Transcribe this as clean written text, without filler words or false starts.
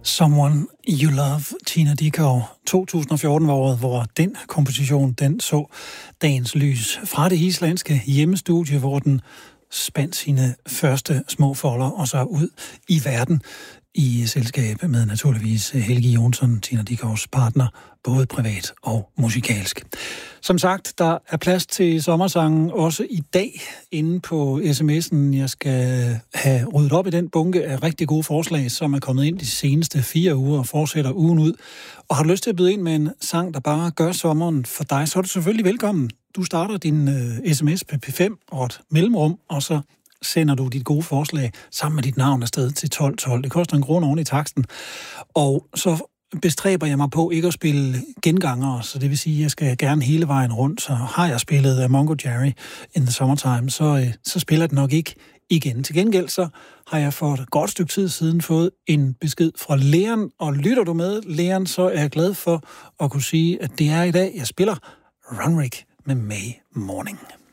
Someone You Love, Tina Dickow. 2014 var året, hvor den komposition, den så dagens lys fra det islandske hjemmestudie, hvor den spandt sine første små folder og så ud i verden i selskab med naturligvis Helge Jonsson, Tina Dickows partner, både privat og musikalsk. Som sagt, der er plads til sommersangen også i dag inde på sms'en. Jeg skal have ryddet op i den bunke af rigtig gode forslag, som er kommet ind de seneste 4 uger og fortsætter ugen ud. Og har du lyst til at byde ind med en sang, der bare gør sommeren for dig, så er du selvfølgelig velkommen. Du starter din sms på P5 og et mellemrum, og så sender du dit gode forslag sammen med dit navn afsted til 1212. Det koster 1 krone oven i taksten. Og så bestræber jeg mig på ikke at spille gengangere, så det vil sige, at jeg skal gerne hele vejen rundt. Så har jeg spillet Mongo Jerry in the Summertime, så spiller det nok ikke igen. Til gengæld så har jeg for et godt stykke tid siden fået en besked fra Leon, og lytter du med, Leon, så er jeg glad for at kunne sige, at det er i dag, jeg spiller Runrig med May Morning.